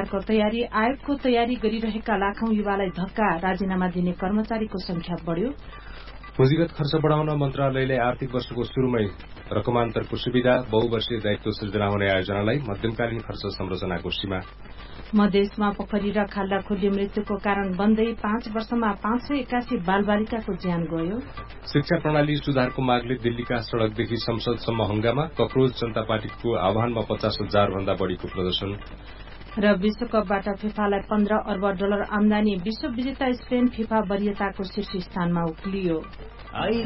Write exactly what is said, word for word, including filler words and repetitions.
परीक्षाको तयारी आयोगको तयारी गरिरहेका लाखौं युवालाई धक्का राजीनामा दिने कर्मचारीको संख्या बढ़्यो। पुँजीगत खर्च बढ़ाउन मन्त्रालयले आर्थिक वर्षको शुरूमै रकमान्तरको सुविधा बहुवर्षीय दायित्व सृजना हुने आयोजनालाई मध्यमकालीन खर्च संरचनाको सीमा। मधेसमा पोखरी र खाल्डा खुल्ली मृत्युको कारण बन्दै पाँच वर्षमा पाँच सय एकासी बालबालिकाको ज्यान गयो। शिक्षा प्रणाली सुधारको मागले दिल्लीका सड़कदेखि संसदसम्म हंगामा कक्रोज जनता पार्टीको आह्वानमा पचास हजार भन्दा बढ़ीको प्रदर्शन। र विश्वकपबाट फिफालाई पन्ध्र अर्ब डलर आमदानी विश्व विजेता स्पेन फिफा वरियताको शीर्ष स्थानमा उक्लियो।